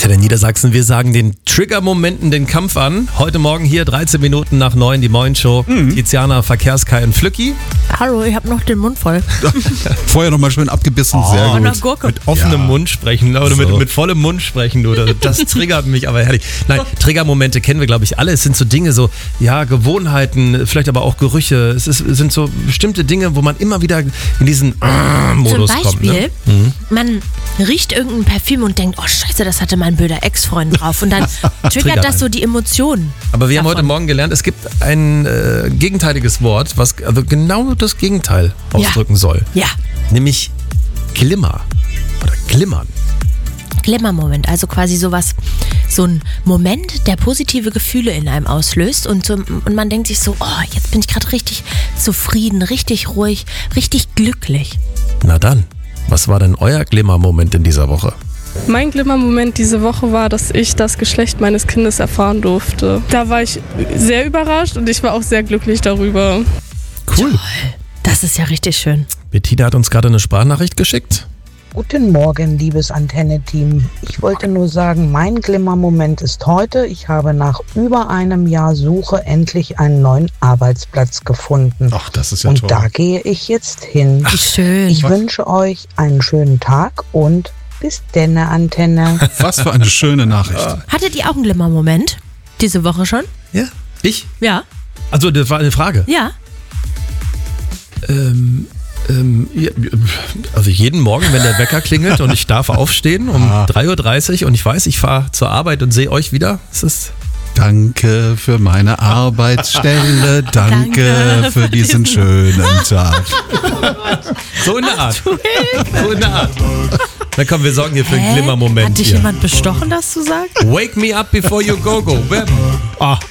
Antenne Niedersachsen. Wir sagen den Trigger-Momenten den Kampf an. Heute Morgen hier 13 Minuten nach 9 die Moin-Show. Tiziana, Verkehrskai und Flücki. Hallo, ich habe noch den Mund voll. Vorher nochmal schön abgebissen, sehr Von der gut. Gurke. Mit offenem Mund sprechen oder So. mit vollem Mund sprechen. Du. Das triggert mich aber herrlich. Nein, Triggermomente kennen wir, glaube ich, alle. Es sind so Dinge, so ja, Gewohnheiten, vielleicht aber auch Gerüche. Sind so bestimmte Dinge, wo man immer wieder in diesen Modus Zum kommt. Ne? Beispiel, man riecht irgendein Parfüm und denkt, oh scheiße, das hatte mein blöder Ex-Freund drauf. Und dann triggert das so die Emotionen. Aber wir haben davon. heute Morgen gelernt, es gibt ein gegenteiliges Wort, was also genau das Gegenteil ausdrücken soll. Ja, Nämlich Glimmer oder Glimmern. Glimmer-Moment, also quasi sowas, so ein Moment, der positive Gefühle in einem auslöst und man denkt sich so, oh, jetzt bin ich gerade richtig zufrieden, richtig ruhig, richtig glücklich. Na dann, was war denn euer Glimmer-Moment in dieser Woche? Mein Glimmer-Moment diese Woche war, dass ich das Geschlecht meines Kindes erfahren durfte. Da war ich sehr überrascht und ich war auch sehr glücklich darüber. Cool. Das ist ja richtig schön. Bettina hat uns gerade eine Sprachnachricht geschickt. Guten Morgen, liebes Antenne-Team. Ich wollte nur sagen, mein Glimmer-Moment ist heute. Ich habe nach über einem Jahr Suche endlich einen neuen Arbeitsplatz gefunden. Ach, das ist ja Und toll. da gehe ich jetzt hin. Wie schön. Ich wünsche euch einen schönen Tag und bis denne, Antenne. Was für eine schöne Nachricht. Hattet ihr auch einen Glimmer-Moment diese Woche schon? Ja. Ich? Ja. Also, das war eine Frage. Ja. Ja, also jeden Morgen, wenn der Wecker klingelt und ich darf aufstehen um 3:30 Uhr und ich weiß, ich fahre zur Arbeit und sehe euch wieder. Es ist Danke für meine Arbeitsstelle. Danke für diesen schönen Tag. so in der Art. So in der Art. Na komm, wir sorgen hier für einen Hat Glimmer-Moment dich hier. jemand bestochen, das zu sagen? Wake me up before you go.